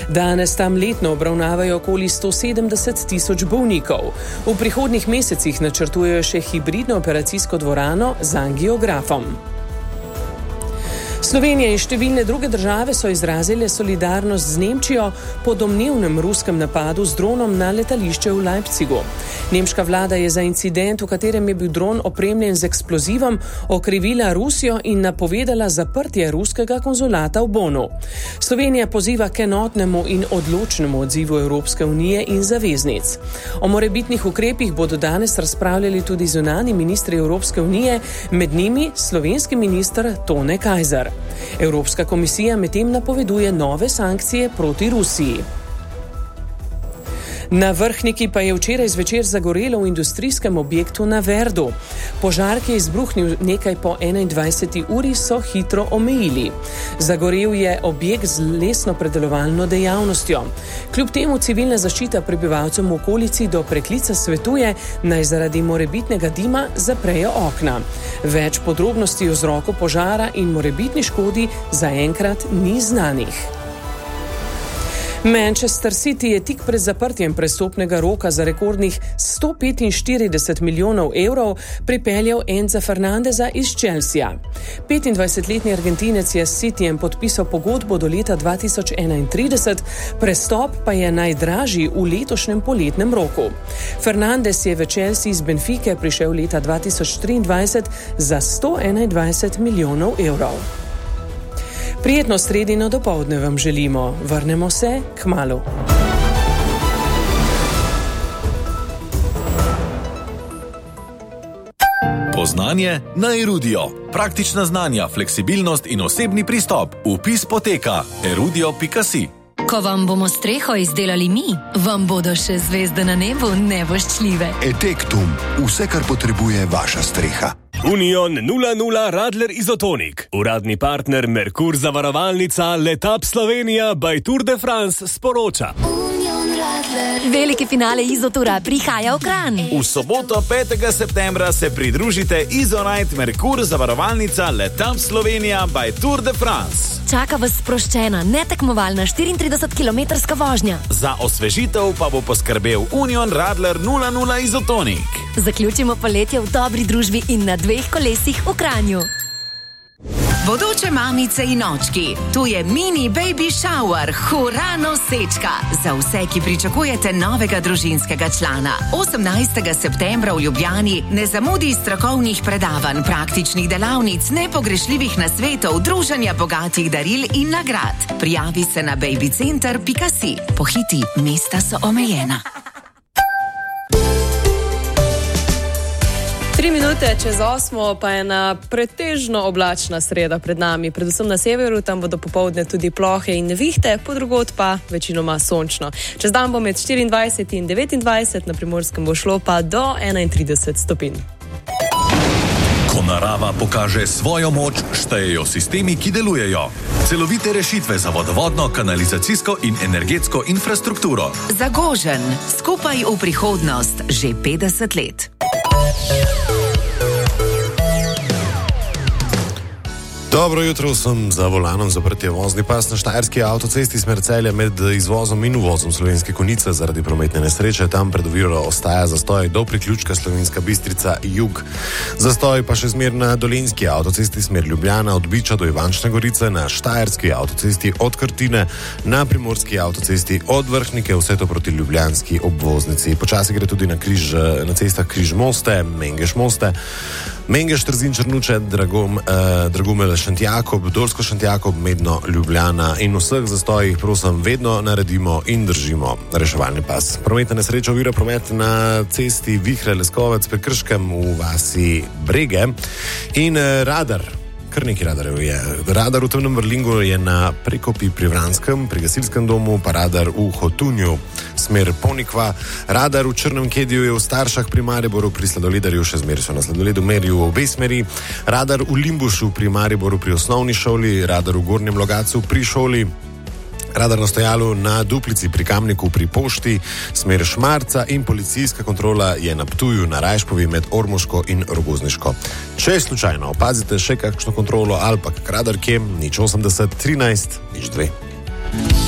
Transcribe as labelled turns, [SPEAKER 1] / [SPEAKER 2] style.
[SPEAKER 1] Danes tam letno obravnavajo okoli 170,000 bolnikov. V prihodnjih mesecih načrtujejo še hibridno operacijsko dvorano z angiografom. Slovenija in številne druge države so izrazile solidarnost z Nemčijo po domnevnem ruskem napadu z dronom na letališče v Leipzigu. Nemška vlada je za incident, v katerem je bil dron opremljen z eksplozivom, okrivila Rusijo in napovedala zaprtje ruskega konzulata v Bonu. Slovenija poziva k enotnemu in odločnemu odzivu Evropske unije in zaveznic. O morebitnih ukrepih bodo danes razpravljali tudi zunanji ministri Evropske unije, med njimi slovenski minister Tone Kajzer. Evropska komisija medtem napoveduje nove sankcije proti Rusiji. Na Vrhniki pa je včeraj zvečer zagorelo v industrijskem objektu na Verdu. Požar, ki je izbruhnil nekaj po 21. uri, so hitro omejili. Zagorel je objekt z lesno-predelovalno dejavnostjo. Kljub temu civilna zaščita prebivalcem v okolici do preklica svetuje, naj zaradi morebitnega dima zaprejo okna. Več podrobnosti o vzroku požara in morebitni škodi zaenkrat ni znanih. Manchester City je tik pred zaprtjem prestopnega roka za rekordnih 145 milijonov evrov pripeljal Enza Fernandeza iz Chelsea. 25-letni Argentinec je s Cityjem podpisal pogodbo do leta 2031, prestop pa je najdražji v letošnjem poletnem roku. Fernandez je v Chelsea iz Benfique prišel leta 2023 za 121 milijonov evrov. Prijetno sredino dopoldne vam želimo. Vrnemo se kmalu.
[SPEAKER 2] Poznanje na Erudio. Praktična znanja, fleksibilnost in osebni pristop. Vpis poteka erudio.si.
[SPEAKER 3] Ko vam bomo streho izdelali mi, vam bodo še zvezde na nebu nevoščljive.
[SPEAKER 4] Etektum. Vse, kar potrebuje vaša streha.
[SPEAKER 5] Union 00 Radler Izotonik. Uradni partner Merkur zavarovalnica Letap Slovenija by Tour de France sporoča.
[SPEAKER 3] Veliki finale Izotura prihaja v Kranj.
[SPEAKER 2] V soboto 5. septembra se pridružite Izonite Merkur zavarovalnica Letap Slovenija by Tour de France.
[SPEAKER 3] Čaka vas sproščena, netekmovalna 34-kilometrska vožnja.
[SPEAKER 2] Za osvežitev pa bo poskrbel Union Radler 00 Izotonik.
[SPEAKER 3] Zaključimo poletje v dobri družbi in na 2 kolesih v Kranju.
[SPEAKER 6] Bodoče mamice in očki, tu je mini baby shower, hura nosečka. Za vse, ki pričakujete novega družinskega člana. 18. septembra v Ljubljani ne zamudi strokovnih predavanj, praktičnih delavnic, nepogrešljivih nasvetov, druženja bogatih daril in nagrad. Prijavi se na babycenter.si. Pohiti, mesta so omejena.
[SPEAKER 7] 3 minute čez 8 pa je na pretežno oblačna sreda pred nami. Predvsem na severu, tam bodo popoldne tudi plohe in nevihte, podrugod pa večinoma sončno. Čez dan bo med 24 in 29, na Primorskem bo šlo pa do 31 stopinj.
[SPEAKER 2] Ko narava pokaže svojo moč, štejejo sistemi, ki delujejo. Celovite rešitve za vodovodno, kanalizacijsko in energetsko infrastrukturo.
[SPEAKER 6] Zagožen, skupaj v prihodnost, že 50 let.
[SPEAKER 8] Dobro jutro, sem za volanom. Zaprtje vozni pas na štajerski avtocesti smer Celja med izvozom in uvozom Slovenske Konjice zaradi prometne nesreče. Tam pred oviro ostaja zastoj do priključka Slovenska Bistrica jug. Zastoj pa še zmer na Dolenjski avtocesti smer Ljubljana od Biča do Ivančne Gorice, na štajerski avtocesti od Krtine, na primorski avtocesti od Vrhnike, vse to proti ljubljanski obvoznici. Počasi gre tudi na cestah Križ-Moste, Mengeš-Moste, Mengeš-Trzin, Črnuče, Dragumel, Šentjakob, Dolsko-Šentjakob, Medno, Ljubljana in vseh zastojih, prosim, vedno naredimo in držimo reševalni pas. Prometna nesreča ovira promet na cesti Vihre-Leskovec pri Krškem v vasi Brege in radar. Kar nekaj radarjev je. Radar v Temnem Vrlingu je na Prekopi pri Vranskem, pri gasilskem domu, pa radar v Hotunju, smer Ponikva. Radar v Črnem Kediju je v Staršah pri Mariboru, pri Sladoledarju še zmer so na Sladoledu merijo v obe smeri. Radar v Limbušu pri Mariboru pri osnovni šoli, radar v Gornjem Logatcu pri šoli. Radar na stojalu na Duplici pri Kamniku pri pošti, smer Šmarca in policijska kontrola je na Ptuju na Rajšpovi med Ormoško in Rogozniško. Če slučajno opazite še kakšno kontrolo ali pa kak radar kje, 080 13 02.